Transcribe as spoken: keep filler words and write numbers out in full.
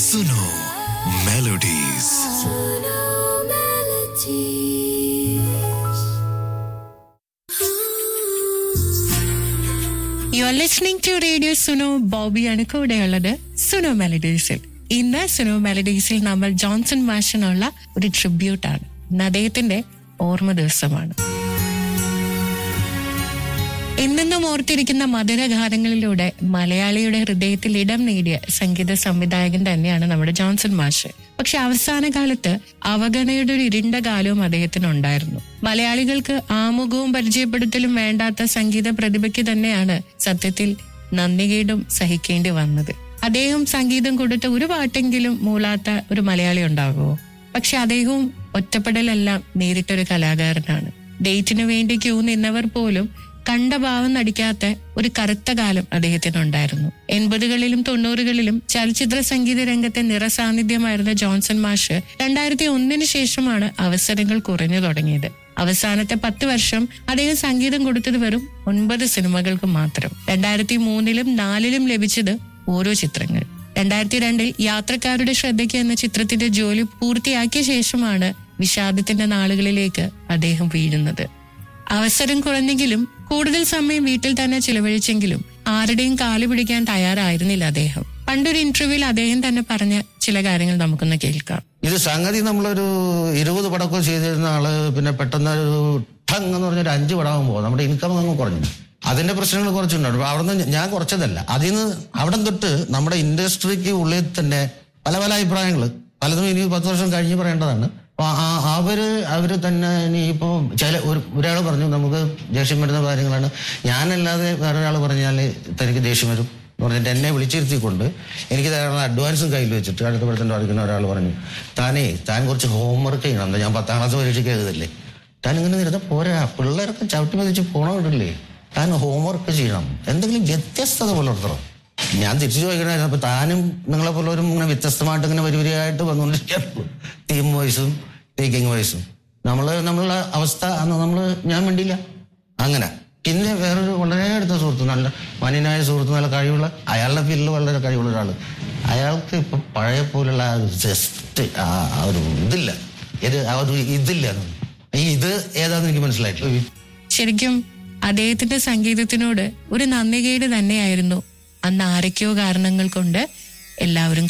Suno melodies. You are listening to radio Suno. ബോബിയാണ് കൂടെയുള്ളത് സുനോ മെലഡീസിൽ. ഇന്ന് സുനോ മെലഡീസിൽ നമ്മൾ ജോൺസൺ മാഷിനുള്ള ഒരു ട്രിബ്യൂട്ടാണ്. ഇന്ന് അദ്ദേഹത്തിന്റെ ഓർമ്മ ദിവസമാണ്. എന്നെന്നും ഓർത്തിരിക്കുന്ന മധുരഗാനങ്ങളിലൂടെ മലയാളിയുടെ ഹൃദയത്തിൽ ഇടം നേടിയ സംഗീത സംവിധായകൻ തന്നെയാണ് നമ്മുടെ ജോൺസൺ മാഷ്. പക്ഷെ അവസാന കാലത്ത് അവഗണനയുടെ ഒരു ഇരുണ്ട കാലവും അദ്ദേഹത്തിനുണ്ടായിരുന്നു. മലയാളികൾക്ക് ആമുഖവും പരിചയപ്പെടുത്തലും വേണ്ടാത്ത സംഗീത പ്രതിഭയ്ക്ക് തന്നെയാണ് സത്യത്തിൽ നന്ദികേടും സഹിക്കേണ്ടി വന്നത്. അദ്ദേഹം സംഗീതം കൊടുത്ത ഒരു പാട്ടെങ്കിലും മൂളാത്ത ഒരു മലയാളി ഉണ്ടാകുമോ? പക്ഷെ അദ്ദേഹവും ഒറ്റപ്പെടലെല്ലാം നേരിട്ടൊരു കലാകാരനാണ്. ഡേറ്റിനു വേണ്ടി ക്യൂ നിന്നവർ പോലും കണ്ട ഭാവം നടിക്കാത്ത ഒരു കറുത്ത കാലം അദ്ദേഹത്തിനുണ്ടായിരുന്നു. എൺപതുകളിലും തൊണ്ണൂറുകളിലും ചലച്ചിത്ര സംഗീത രംഗത്തെ നിറസാന്നിധ്യമായിരുന്ന ജോൺസൺ മാഷ് രണ്ടായിരത്തി ഒന്നിന് ശേഷമാണ് അവസരങ്ങൾ കുറഞ്ഞു തുടങ്ങിയത്. അവസാനത്തെ പത്ത് വർഷം അദ്ദേഹം സംഗീതം കൊടുത്തത് വെറും ഒൻപത് സിനിമകൾക്ക് മാത്രം. രണ്ടായിരത്തി മൂന്നിലും നാലിലും ലഭിച്ചത് ഓരോ ചിത്രങ്ങൾ. രണ്ടായിരത്തി രണ്ടിൽ യാത്രക്കാരുടെ ശ്രദ്ധയ്ക്ക് എന്ന ചിത്രത്തിന്റെ ജോലി പൂർത്തിയാക്കിയ ശേഷമാണ് വിഷാദത്തിന്റെ നാളുകളിലേക്ക് അദ്ദേഹം വീഴുന്നത്. അവസരം കുറഞ്ഞെങ്കിലും കൂടുതൽ സമയം വീട്ടിൽ തന്നെ ചിലവഴിച്ചെങ്കിലും ആരുടെയും കാല് പിടിക്കാൻ തയ്യാറായിരുന്നില്ല അദ്ദേഹം. പണ്ടൊരു ഇന്റർവ്യൂവിൽ അദ്ദേഹം തന്നെ പറഞ്ഞ ചില കാര്യങ്ങൾ നമുക്കൊന്ന് കേൾക്കാം. ഇത് സംഗതി നമ്മളൊരു ഇരുപത് പടക്കം ചെയ്തിരുന്ന ആള് പിന്നെ പെട്ടെന്ന് ഒരു ടങ് എന്ന് പറഞ്ഞൊരു അഞ്ച് പടമാകുമ്പോൾ നമ്മുടെ ഇൻകം അങ്ങ് കുറഞ്ഞു. അതിന്റെ പ്രശ്നങ്ങൾ കുറച്ചുണ്ടാവും. അവിടെ നിന്ന് ഞാൻ കുറച്ചതല്ല, അതിൽ നിന്ന് അവിടെ തൊട്ട് നമ്മുടെ ഇൻഡസ്ട്രിക്ക് ഉള്ളിൽ തന്നെ പല പല അഭിപ്രായങ്ങൾ പലതും ഇനി പത്ത് വർഷം കഴിഞ്ഞ് പറയേണ്ടതാണ്. അപ്പൊ അവര് അവര് തന്നെ ഇനിയിപ്പോ ചില ഒരു ഒരാൾ പറഞ്ഞു നമുക്ക് ദേഷ്യം വരുന്ന കാര്യങ്ങളാണ്. ഞാനല്ലാതെ വേറൊരാൾ പറഞ്ഞാൽ തനിക്ക് ദേഷ്യം വരും എന്ന് പറഞ്ഞിട്ട് എന്നെ വിളിച്ചിരുത്തിക്കൊണ്ട് എനിക്ക് ധാരാളം അഡ്വാൻസും കയ്യിൽ വെച്ചിട്ട് അടുത്ത പടത്തിന്റെ വരയ്ക്കുന്ന ഒരാൾ പറഞ്ഞു, താനേ താൻ കുറച്ച് ഹോംവർക്ക് ചെയ്യണം. എന്താ ഞാൻ പത്താം ക്ലാസ് പരീക്ഷയ്ക്ക് എഴുതല്ലേ, താൻ ഇങ്ങനെ ഇരുന്ന പോരാ, പിള്ളേരൊക്കെ ചവിട്ടി പതിച്ച് പോണമില്ലേ, താൻ ഹോംവർക്ക് ചെയ്യണം, എന്തെങ്കിലും വ്യത്യസ്തത പുലർത്തണം. ഞാൻ തിരിച്ചു ചോദിക്കണേ, അപ്പൊ താനും നിങ്ങളെ പോലൊരും ഇങ്ങനെ വ്യത്യസ്തമായിട്ട് ഇങ്ങനെ വരിവരിയായിട്ട് വന്നുകൊണ്ടിരിക്കുകയുള്ളൂ. തീം വോയിസും ടേക്കിംഗ് വോയിസും നമ്മള് നമ്മളുടെ അവസ്ഥ അന്ന് നമ്മള് ഞാൻ വേണ്ടിയില്ല. അങ്ങനെ പിന്നെ വേറൊരു വളരെ അടുത്ത സുഹൃത്ത്, നല്ല മാന്യനായ സുഹൃത്ത്, നല്ല കഴിവുള്ള, അയാളുടെ ഫീൽഡിൽ വളരെ കഴിവുള്ള ഒരാള്, അയാൾക്ക് ഇപ്പൊ പഴയ പോലുള്ള ആ ഒരു ജസ്റ്റ് ആ ഒരു ഇതില്ല, ആ ഒരു ഇതില്ല. ഈ ഇത് ഏതാന്ന് എനിക്ക് മനസ്സിലായിട്ടില്ല. ശരിക്കും അദ്ദേഹത്തിന്റെ സംഗീതത്തിനോട് ഒരു നന്ദികേട് തന്നെയായിരുന്നു അന്ന് ആരൊക്കെയോ കാരണങ്ങൾ കൊണ്ട് എല്ലാവരും